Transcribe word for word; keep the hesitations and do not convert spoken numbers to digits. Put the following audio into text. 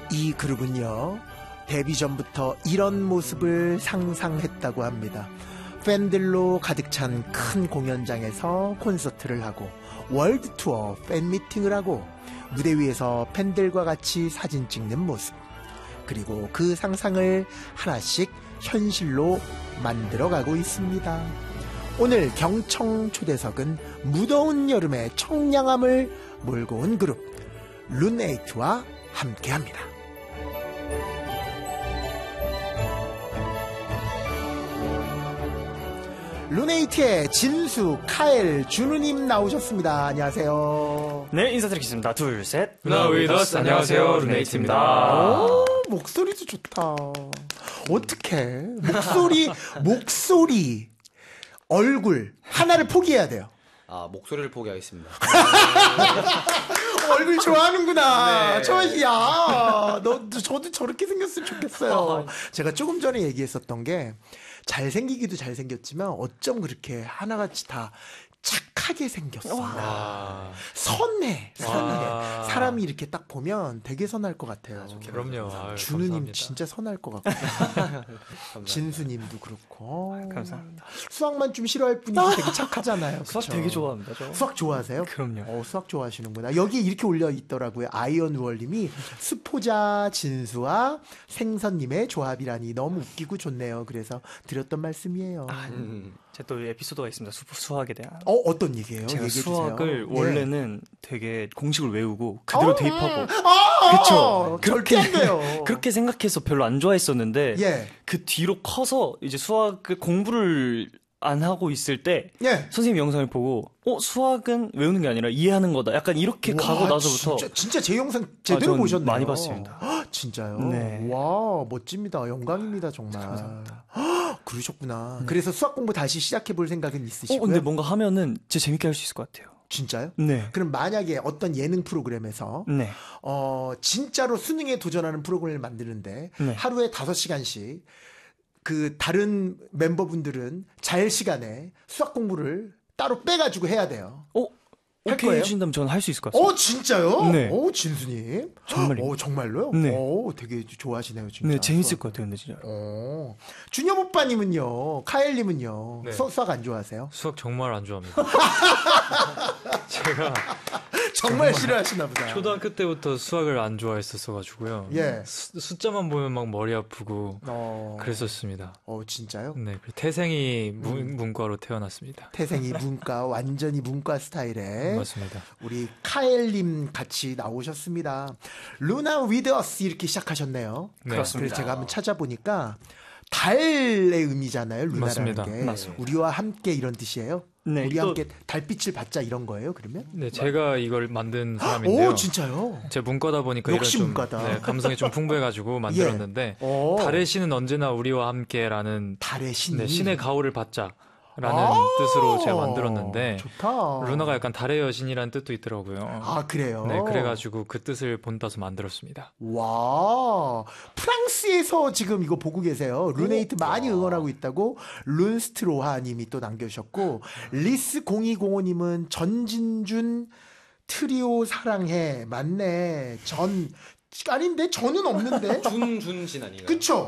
이 그룹은요, 데뷔 전부터 이런 모습을 상상했다고 합니다. 팬들로 가득 찬 큰 공연장에서 콘서트를 하고 월드 투어 팬 미팅을 하고 무대 위에서 팬들과 같이 사진 찍는 모습, 그리고 그 상상을 하나씩 현실로 만들어가고 있습니다. 오늘 경청 초대석은 무더운 여름의 청량함을 몰고 온 그룹 룬에이트와 함께합니다. 룬에이트의 진수, 카엘, 준우님 나오셨습니다. 안녕하세요. 네, 인사드리겠습니다. 둘, 셋. 루나 위더스 안녕하세요. 룬에이트입니다. 오, 목소리도 좋다. 어떡해. 목소리, 목소리, 얼굴 하나를 포기해야 돼요. 아, 목소리를 포기하겠습니다. 얼굴 좋아하는구나. 네. 저야, 너, 저도 저렇게 생겼으면 좋겠어요. 제가 조금 전에 얘기했었던 게, 잘생기기도 잘생겼지만 어쩜 그렇게 하나같이 다 착하게 생겼어. 와. 선해, 선해. 와. 사람이 이렇게 딱 보면 되게 선할 것 같아요. 그럼요. 아유, 준우님 감사합니다. 진짜 선할 것 같고. 진수님도 그렇고. 아, 감사합니다. 수학만 좀 싫어할 뿐이지 되게 착하잖아요. 수학 그쵸? 되게 좋아합니다. 저. 수학 좋아하세요? 그럼요. 어, 수학 좋아하시는구나. 여기 이렇게 올려 있더라고요. 아이언월님이 수포자 진수와 생선님의 조합이라니 너무 웃기고 좋네요. 그래서 드렸던 말씀이에요. 아, 음. 제가 또 에피소드가 있습니다. 수, 수학에 대한. 어, 어떤 얘기예요? 제가 얘기해 수학을 주세요. 예. 원래는 되게 공식을 외우고 그대로 어, 대입하고 아, 그쵸. 그렇게 안 돼요. 그렇게 생각해서 별로 안 좋아했었는데 예. 그 뒤로 커서 이제 수학을 공부를 안 하고 있을 때 예. 선생님 영상을 보고 어 수학은 외우는 게 아니라 이해하는 거다. 약간 이렇게 와, 가고 나서부터 진짜, 진짜 제 영상 제대로 아, 전 보셨네요. 많이 봤습니다. 헉, 진짜요? 네. 와, 멋집니다. 영광입니다, 정말. 감사합니다. 헉, 그러셨구나. 그래서 수학 공부 다시 시작해 볼 생각은 어 있으시고요? 근데 뭔가 하면은 진짜 재밌게 할 수 있을 것 같아요. 진짜요? 네. 그럼 만약에 어떤 예능 프로그램에서 네. 어, 진짜로 수능에 도전하는 프로그램을 만드는데 네. 하루에 다섯 시간씩 그 다른 멤버분들은 잘 시간에 수학 공부를 따로 빼가지고 해야 돼요. 어 할 오케이 거예요? 해주신다면 저는 할 수 있을 것 같습니다. 어, 진짜요? 네. 오, 진수님. 정말요? 오, 정말로요? 네. 오, 되게 좋아하시네요, 진짜. 네, 재밌을 수학. 것 같아요, 근데 진짜. 어. 준엽 오빠님은요, 카엘님은요, 네. 수, 수학 안 좋아하세요? 수학 정말 안 좋아합니다. 제가 정말 싫어하시나 보다. 초등학교 때부터 수학을 안 좋아했었어가지고요. 예. 수, 숫자만 보면 막 머리 아프고 어. 그랬었습니다. 어, 진짜요? 네, 그리고 태생이 문, 음. 문과로 태어났습니다. 태생이 문과, 완전히 문과 스타일의 맞습니다. 우리 카엘님 같이 나오셨습니다. 루나 위드 어스 이렇게 시작하셨네요. 네. 그렇습니다. 그래서 제가 한번 찾아보니까 달의 의미잖아요. 루나라는 맞습니다. 게. 맞습니다. 우리와 함께 이런 뜻이에요. 네, 우리 또- 함께 달빛을 받자 이런 거예요. 그러면? 네, 제가 이걸 만든 사람인데요. 오, 진짜요? 제 문과다 보니까 역시 이런 좀 문과다. 네, 감성이 좀 풍부해가지고 만들었는데 오. 달의 신은 언제나 우리와 함께라는 달의 신이. 네, 신의 가호를 받자라는 아, 뜻으로 제가 만들었는데 좋다. 루나가 약간 달의 여신이라는 뜻도 있더라고요. 아, 그래요? 네, 그래가지고 그 뜻을 본따서 만들었습니다. 와, 프랑스에서 지금 이거 보고 계세요. 룬에이트 많이 응원하고 있다고 룬스트로하 님이 또 남겨주셨고, 리스 공이공오 님은 전진준 트리오 사랑해. 맞네. 전, 아닌데? 전은 없는데? 준준신 아닌가요? 그쵸?